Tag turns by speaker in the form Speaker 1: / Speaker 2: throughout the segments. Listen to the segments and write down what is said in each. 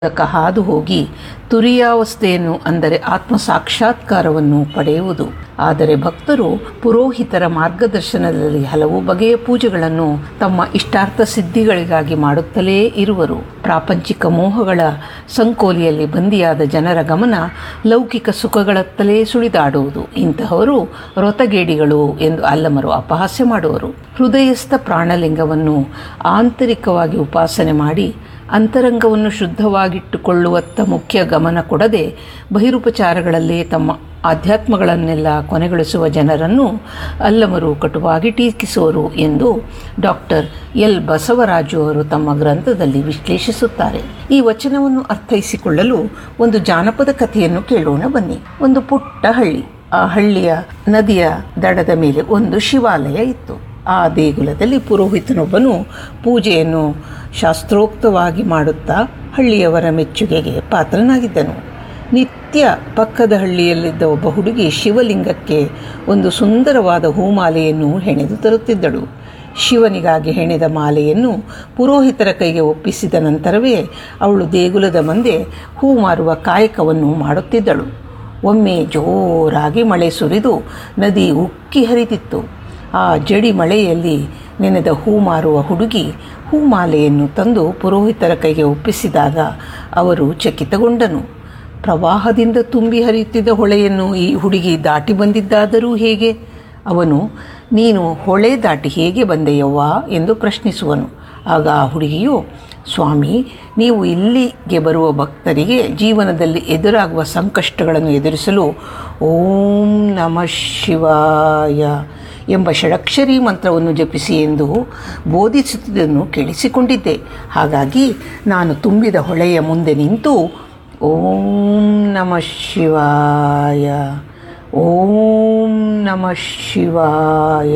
Speaker 1: ಮೂಲಕ ಹಾದು ಹೋಗಿ ತುರಿಯಾವಸ್ಥೆಯನ್ನು ಅಂದರೆ ಆತ್ಮ ಸಾಕ್ಷಾತ್ಕಾರವನ್ನು ಪಡೆಯುವುದು. ಆದರೆ ಭಕ್ತರು ಪುರೋಹಿತರ ಮಾರ್ಗದರ್ಶನದಲ್ಲಿ ಹಲವು ಬಗೆಯ ಪೂಜೆಗಳನ್ನು ತಮ್ಮ ಇಷ್ಟಾರ್ಥ ಸಿದ್ಧಿಗಳಿಗಾಗಿ ಮಾಡುತ್ತಲೇ ಇರುವರು. ಪ್ರಾಪಂಚಿಕ ಮೋಹಗಳ ಸಂಕೋಲಿಯಲ್ಲಿ ಬಂದಿಯಾದ ಜನರ ಗಮನ ಲೌಕಿಕ ಸುಖಗಳತ್ತಲೇ ಸುಳಿದಾಡುವುದು. ಇಂತಹವರು ವ್ರತಗೇಡಿಗಳು ಎಂದು ಅಲ್ಲಮರು ಅಪಹಾಸ್ಯ ಮಾಡುವರು. ಹೃದಯಸ್ಥ ಪ್ರಾಣಲಿಂಗವನ್ನು ಆಂತರಿಕವಾಗಿ ಉಪಾಸನೆ ಮಾಡಿ ಅಂತರಂಗವನ್ನು ಶುದ್ಧವಾಗಿಟ್ಟುಕೊಳ್ಳುವತ್ತ ಮುಖ್ಯ ಗಮನ ಕೊಡದೆ ಬಹಿರುಪಚಾರಗಳಲ್ಲೇ ತಮ್ಮ ಆಧ್ಯಾತ್ಮಗಳನ್ನೆಲ್ಲ ಕೊನೆಗೊಳಿಸುವ ಜನರನ್ನು ಅಲ್ಲಮರು ಕಟುವಾಗಿ ಟೀಕಿಸುವರು ಎಂದು ಡಾಕ್ಟರ್ ಎಲ್ ಬಸವರಾಜು ಅವರು ತಮ್ಮ ಗ್ರಂಥದಲ್ಲಿ ವಿಶ್ಲೇಷಿಸುತ್ತಾರೆ. ಈ ವಚನವನ್ನು ಅರ್ಥೈಸಿಕೊಳ್ಳಲು ಒಂದು ಜಾನಪದ ಕಥೆಯನ್ನು ಕೇಳೋಣ ಬನ್ನಿ. ಒಂದು ಪುಟ್ಟ ಹಳ್ಳಿ. ಆ ಹಳ್ಳಿಯ ನದಿಯ ದಡದ ಮೇಲೆ ಒಂದು ಶಿವಾಲಯ ಇತ್ತು. ಆ ದೇಗುಲದಲ್ಲಿ ಪುರೋಹಿತನೊಬ್ಬನು ಪೂಜೆಯನ್ನು ಶಾಸ್ತ್ರೋಕ್ತವಾಗಿ ಮಾಡುತ್ತಾ ಹಳ್ಳಿಯವರ ಮೆಚ್ಚುಗೆಗೆ ಪಾತ್ರನಾಗಿದ್ದನು. ನಿತ್ಯ ಪಕ್ಕದ ಹಳ್ಳಿಯಲ್ಲಿದ್ದ ಒಬ್ಬ ಹುಡುಗಿ ಶಿವಲಿಂಗಕ್ಕೆ ಒಂದು ಸುಂದರವಾದ ಹೂಮಾಲೆಯನ್ನು ಹೆಣೆದು ತರುತ್ತಿದ್ದಳು. ಶಿವನಿಗಾಗಿ ಹೆಣೆದ ಮಾಲೆಯನ್ನು ಪುರೋಹಿತರ ಕೈಗೆ ಒಪ್ಪಿಸಿದ ನಂತರವೇ ಅವಳು ದೇಗುಲದ ಮುಂದೆ ಹೂ ಮಾರುವ ಕಾಯಕವನ್ನು ಮಾಡುತ್ತಿದ್ದಳು. ಒಮ್ಮೆ ಜೋರಾಗಿ ಮಳೆ ಸುರಿದು ನದಿ ಉಕ್ಕಿ ಹರಿದಿತ್ತು. ಆ ಜಡಿ ಮಳೆಯಲ್ಲಿ ನೆನೆದ ಹೂ ಮಾರುವ ಹುಡುಗಿ ಹೂಮಾಲೆಯನ್ನು ತಂದು ಪುರೋಹಿತರ ಕೈಗೆ ಒಪ್ಪಿಸಿದಾಗ ಅವರು ಚಕಿತಗೊಂಡನು. ಪ್ರವಾಹದಿಂದ ತುಂಬಿ ಹರಿಯುತ್ತಿದ್ದ ಹೊಳೆಯನ್ನು ಈ ಹುಡುಗಿ ದಾಟಿ ಬಂದಿದ್ದಾದರೂ ಹೇಗೆ? ಅವನು, ನೀನು ಹೊಳೆ ದಾಟಿ ಹೇಗೆ ಬಂದೆಯವ್ವ ಎಂದು ಪ್ರಶ್ನಿಸುವನು. ಆಗ ಆ ಹುಡುಗಿಯು, ಸ್ವಾಮಿ, ನೀವು ಇಲ್ಲಿಗೆ ಬರುವ ಭಕ್ತರಿಗೆ ಜೀವನದಲ್ಲಿ ಎದುರಾಗುವ ಸಂಕಷ್ಟಗಳನ್ನು ಎದುರಿಸಲು ಓಂ ನಮಃ ಶಿವಾಯ ಎಂಬ ಷಡಕ್ಷರಿ ಮಂತ್ರವನ್ನು ಜಪಿಸಿ ಎಂದು ಬೋಧಿಸುತ್ತಿದ್ದನ್ನು ಕೇಳಿಸಿಕೊಂಡಿದ್ದೆ. ಹಾಗಾಗಿ ನಾನು ತುಂಬಿದ ಹೊಳೆಯ ಮುಂದೆ ನಿಂತು ಓಂ ನಮಃ ಶಿವಾಯ, ಓಂ ನಮಃ ಶಿವಾಯ,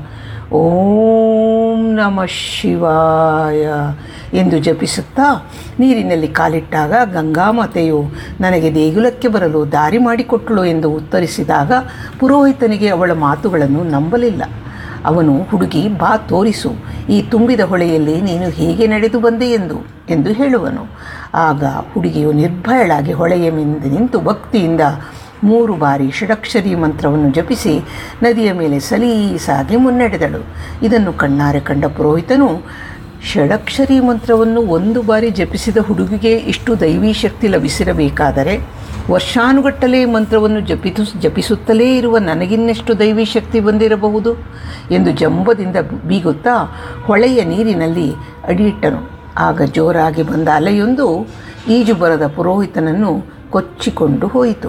Speaker 1: ಓಂ ನಮಃ ಶಿವಾಯ ಎಂದು ಜಪಿಸುತ್ತಾ ನೀರಿನಲ್ಲಿ ಕಾಲಿಟ್ಟಾಗ ಗಂಗಾಮಾತೆಯು ನನಗೆ ದೇಗುಲಕ್ಕೆ ಬರಲು ದಾರಿ ಮಾಡಿಕೊಟ್ಟಳು ಎಂದು ಉತ್ತರಿಸಿದಾಗ ಪುರೋಹಿತನಿಗೆ ಅವಳ ಮಾತುಗಳನ್ನು ನಂಬಲಿಲ್ಲ. ಅವನು, ಹುಡುಗಿ, ಬಾ ತೋರಿಸು, ಈ ತುಂಬಿದ ಹೊಳೆಯಲ್ಲಿ ನೀನು ಹೇಗೆ ನಡೆದು ಬಂದೆ ಎಂದು ಹೇಳುವನು. ಆಗ ಹುಡುಗಿಯು ನಿರ್ಭಯಳಾಗಿ ಹೊಳೆಯ ಮುಂದೆ ನಿಂತು ಭಕ್ತಿಯಿಂದ 3 ಬಾರಿ ಷಡಕ್ಷರಿ ಮಂತ್ರವನ್ನು ಜಪಿಸಿ ನದಿಯ ಮೇಲೆ ಸಲೀಸಾಗಿ ಮುನ್ನಡೆದಳು. ಇದನ್ನು ಕಣ್ಣಾರೆ ಕಂಡ ಪುರೋಹಿತನು, ಷಡಕ್ಷರಿ ಮಂತ್ರವನ್ನು 1 ಬಾರಿ ಜಪಿಸಿದ ಹುಡುಗಿಗೆ ಇಷ್ಟು ದೈವೀ ಶಕ್ತಿ ಲಭಿಸಿರಬೇಕಾದರೆ ವರ್ಷಾನುಗಟ್ಟಲೆ ಮಂತ್ರವನ್ನು ಜಪಿಸುತ್ತಲೇ ಇರುವ ನನಗಿನ್ನೆಷ್ಟು ದೈವೀ ಶಕ್ತಿ ಬಂದಿರಬಹುದು ಎಂದು ಜಂಬದಿಂದ ಬೀಗುತ್ತಾ ಹೊಳೆಯ ನೀರಿನಲ್ಲಿ ಅಡಿಯಿಟ್ಟನು. ಆಗ ಜೋರಾಗಿ ಬಂದ ಅಲೆಯೊಂದು ಈಜು ಬರದ ಪುರೋಹಿತನನ್ನು ಕೊಚ್ಚಿಕೊಂಡು ಹೋಯಿತು.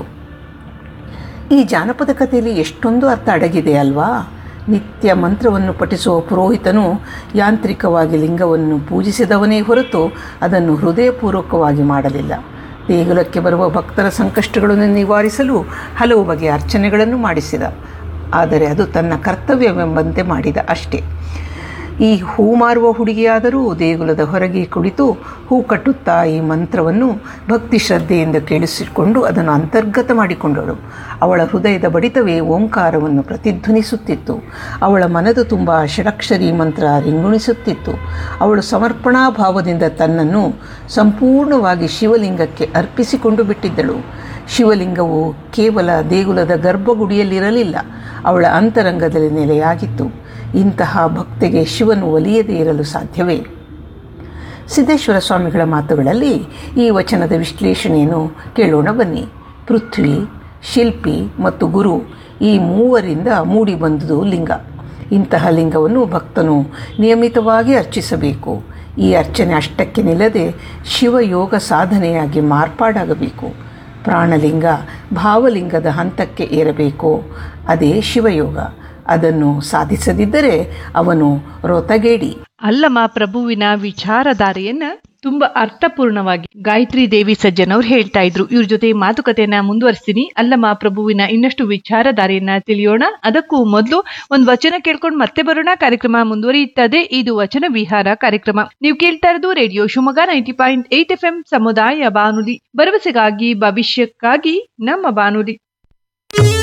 Speaker 1: ಈ ಜಾನಪದ ಕಥೆಯಲ್ಲಿ ಎಷ್ಟೊಂದು ಅರ್ಥ ಅಡಗಿದೆ ಅಲ್ವಾ? ನಿತ್ಯ ಮಂತ್ರವನ್ನು ಪಠಿಸುವ ಪುರೋಹಿತನು ಯಾಂತ್ರಿಕವಾಗಿ ಲಿಂಗವನ್ನು ಪೂಜಿಸಿದವನೇ ಹೊರತು ಅದನ್ನು ಹೃದಯಪೂರ್ವಕವಾಗಿ ಮಾಡಲಿಲ್ಲ. ದೇಗುಲಕ್ಕೆ ಬರುವ ಭಕ್ತರ ಸಂಕಷ್ಟಗಳನ್ನು ನಿವಾರಿಸಲು ಹಲವು ಬಗೆಯ ಅರ್ಚನೆಗಳನ್ನು ಮಾಡಿಸಿದ. ಆದರೆ ಅದು ತನ್ನ ಕರ್ತವ್ಯವೆಂಬಂತೆ ಮಾಡಿದ ಅಷ್ಟೇ. ಈ ಹೂ ಮಾರುವ ಹುಡುಗಿಯಾದರೂ ದೇಗುಲದ ಹೊರಗೆ ಕುಳಿತು ಹೂ ಕಟ್ಟುತ್ತಾ ಈ ಮಂತ್ರವನ್ನು ಭಕ್ತಿ ಶ್ರದ್ಧೆಯಿಂದ ಕೇಳಿಸಿಕೊಂಡು ಅದನ್ನು ಅಂತರ್ಗತ ಮಾಡಿಕೊಂಡಳು. ಅವಳ ಹೃದಯದ ಬಡಿತವೇ ಓಂಕಾರವನ್ನು ಪ್ರತಿಧ್ವನಿಸುತ್ತಿತ್ತು. ಅವಳ ಮನದ ತುಂಬ ಷಡಕ್ಷರಿ ಮಂತ್ರ ರಿಂಗುಣಿಸುತ್ತಿತ್ತು. ಅವಳು ಸಮರ್ಪಣಾ ಭಾವದಿಂದ ತನ್ನನ್ನು ಸಂಪೂರ್ಣವಾಗಿ ಶಿವಲಿಂಗಕ್ಕೆ ಅರ್ಪಿಸಿಕೊಂಡು ಬಿಟ್ಟಿದ್ದಳು. ಶಿವಲಿಂಗವು ಕೇವಲ ದೇಗುಲದ ಗರ್ಭಗುಡಿಯಲ್ಲಿರಲಿಲ್ಲ, ಅವಳ ಅಂತರಂಗದಲ್ಲಿ ನೆಲೆಯಾಗಿತ್ತು. ಇಂತಹ ಭಕ್ತಿಗೆ ಶಿವನು ಒಲಿಯದೇ ಇರಲು ಸಾಧ್ಯವೇ? ಸಿದ್ದೇಶ್ವರ ಸ್ವಾಮಿಗಳ ಮಾತುಗಳಲ್ಲಿ ಈ ವಚನದ ವಿಶ್ಲೇಷಣೆಯನ್ನು ಕೇಳೋಣ ಬನ್ನಿ. ಪೃಥ್ವಿ, ಶಿಲ್ಪಿ ಮತ್ತು ಗುರು ಈ ಮೂವರಿಂದ ಮೂಡಿ ಬಂದುದು ಲಿಂಗ. ಇಂತಹ ಲಿಂಗವನ್ನು ಭಕ್ತನು ನಿಯಮಿತವಾಗಿ ಅರ್ಚಿಸಬೇಕು. ಈ ಅರ್ಚನೆ ಅಷ್ಟಕ್ಕೆ ನಿಲ್ಲದೆ ಶಿವಯೋಗ ಸಾಧನೆಯಾಗಿ ಮಾರ್ಪಾಡಾಗಬೇಕು. ಪ್ರಾಣಲಿಂಗ ಭಾವಲಿಂಗದ ಹಂತಕ್ಕೆ ಏರಬೇಕು. ಅದೇ ಶಿವಯೋಗ. ಅದನ್ನು ಸಾಧಿಸದಿದ್ದರೆ ಅವನು ವ್ರತಗೇಡಿ.
Speaker 2: ಅಲ್ಲಮ ಪ್ರಭುವಿನ ವಿಚಾರಧಾರೆಯನ್ನ ತುಂಬಾ ಅರ್ಥಪೂರ್ಣವಾಗಿ ಗಾಯತ್ರಿ ದೇವಿ ಸಜ್ಜನ್ ಅವ್ರು ಹೇಳ್ತಾ ಇದ್ರು. ಇವ್ರ ಜೊತೆ ಮಾತುಕತೆಯನ್ನ ಮುಂದುವರಿಸ್ತೀನಿ. ಅಲ್ಲಮ ಪ್ರಭುವಿನ ಇನ್ನಷ್ಟು ವಿಚಾರಧಾರೆಯನ್ನ ತಿಳಿಯೋಣ. ಅದಕ್ಕೂ ಮೊದಲು ಒಂದು ವಚನ ಕೇಳ್ಕೊಂಡು ಮತ್ತೆ ಬರೋಣ. ಕಾರ್ಯಕ್ರಮ ಮುಂದುವರಿಯುತ್ತದೆ. ಇದು ವಚನ ವಿಹಾರ ಕಾರ್ಯಕ್ರಮ. ನೀವು ಕೇಳ್ತಾ ಇರೋದು ರೇಡಿಯೋ ಶಿವಮೊಗ್ಗ 90.8 FM ಸಮುದಾಯ ಬಾನುಲಿ, ಭರವಸೆಗಾಗಿ ಭವಿಷ್ಯಕ್ಕಾಗಿ ನಮ್ಮ ಬಾನುಲಿ.